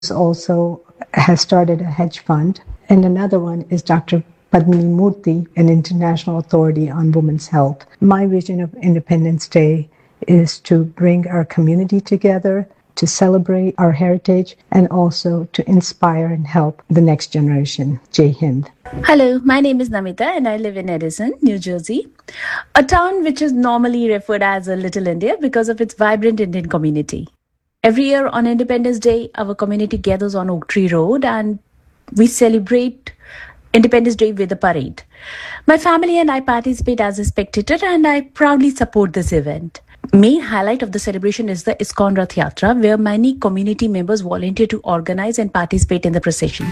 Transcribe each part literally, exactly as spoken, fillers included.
also has started a hedge fund. And another one is Doctor Padmini Murthy, an international authority on women's health. My vision of Independence Day is to bring our community together, to celebrate our heritage, and also to inspire and help the next generation. Jai Hind. Hello, my name is Namita and I live in Edison, New Jersey, a town which is normally referred as a Little India because of its vibrant Indian community. Every year on Independence Day, our community gathers on Oak Tree Road and we celebrate Independence Day with a parade. My family and I participate as a spectator and I proudly support this event. Main highlight of the celebration is the ISKCON Rath Yatra, where many community members volunteer to organize and participate in the procession.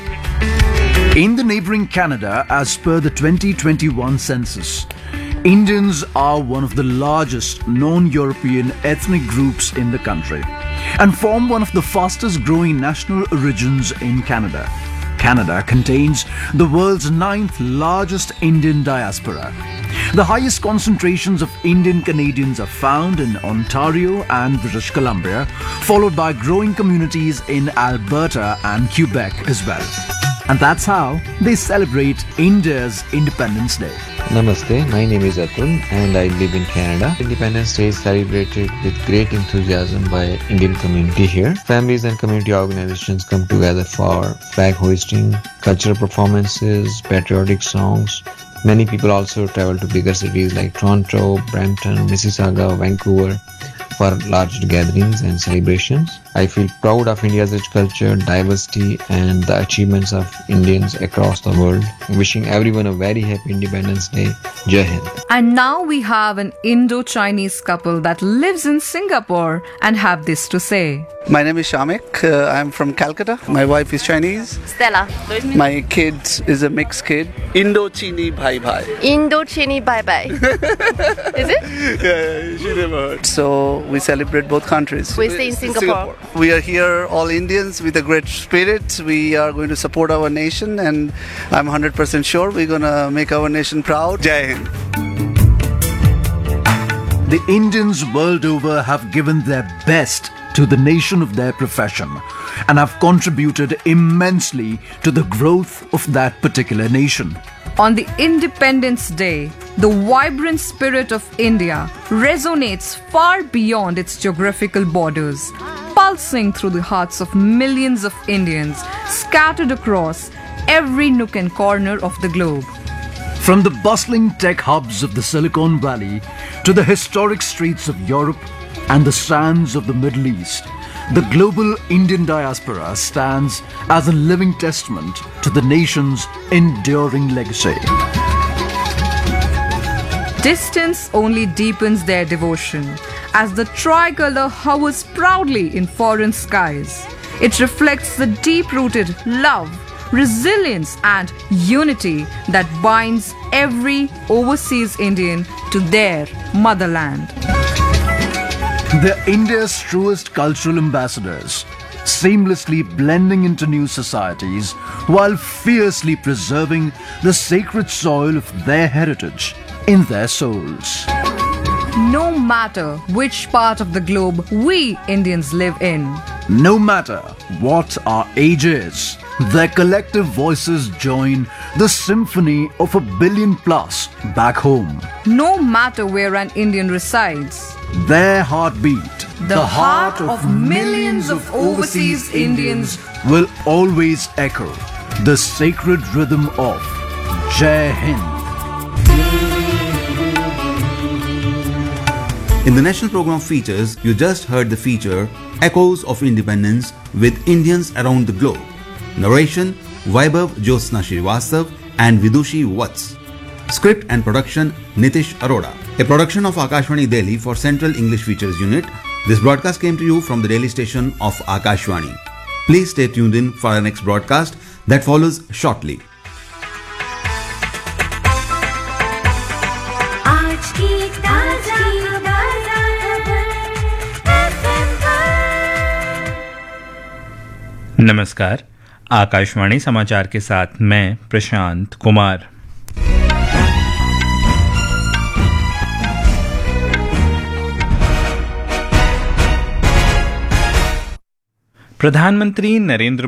In the neighboring Canada, as per the twenty twenty-one census, Indians are one of the largest non-European ethnic groups in the country and form one of the fastest growing national origins in Canada. Canada contains the world's ninth largest Indian diaspora. The highest concentrations of Indian Canadians are found in Ontario and British Columbia, followed by growing communities in Alberta and Quebec as well. And that's how they celebrate India's Independence Day. Namaste, my name is Atul and I live in Canada. Independence Day is celebrated with great enthusiasm by Indian community here. Families and community organizations come together for flag hoisting, cultural performances, patriotic songs. Many people also travel to bigger cities like Toronto, Brampton, Mississauga, Vancouver for large gatherings and celebrations. I feel proud of India's rich culture, diversity and the achievements of Indians across the world. Wishing everyone a very happy Independence Day. Jai Hind. And now we have an Indo-Chinese couple that lives in Singapore and have this to say. My name is Shamik. Uh, I'm from Calcutta. My wife is Chinese. Stella. My kid is a mixed kid. Indo-Chini Bhai Bhai. Indo-Chini Bye Bye. Is it? Yeah, she never heard. So we celebrate both countries. We stay in Singapore. Singapore. We are here, all Indians, with a great spirit. We are going to support our nation, and I'm one hundred percent sure we're going to make our nation proud. Jai Hind. The Indians world over have given their best to the nation of their profession and have contributed immensely to the growth of that particular nation. On the Independence Day, the vibrant spirit of India resonates far beyond its geographical borders, pulsing through the hearts of millions of Indians scattered across every nook and corner of the globe. From the bustling tech hubs of the Silicon Valley to the historic streets of Europe and the sands of the Middle East, the global Indian diaspora stands as a living testament to the nation's enduring legacy. Distance only deepens their devotion as the tricolor hovers proudly in foreign skies. It reflects the deep-rooted love, resilience and unity that binds every overseas Indian to their motherland. They're India's truest cultural ambassadors, seamlessly blending into new societies while fiercely preserving the sacred soil of their heritage in their souls. No matter which part of the globe we Indians live in, no matter what our age is, their collective voices join the symphony of a billion plus back home. No matter where an Indian resides, their heartbeat, the, the heart, heart of millions of overseas Indians, will always echo the sacred rhythm of Jai Hind. In the national program features, you just heard the feature Echoes of Independence with Indians around the globe. Narration Vaibhav Jyotsna Srivastav and Vidushi Vats. Script and production Nitish Arora. A production of Akashvani Delhi for Central English Features Unit. This broadcast came to you from the Delhi station of Akashvani. Please stay tuned in for our next broadcast that follows shortly. नमस्कार, आकाशवाणी समाचार के साथ मैं प्रशांत कुमार। प्रधानमंत्री नरेंद्र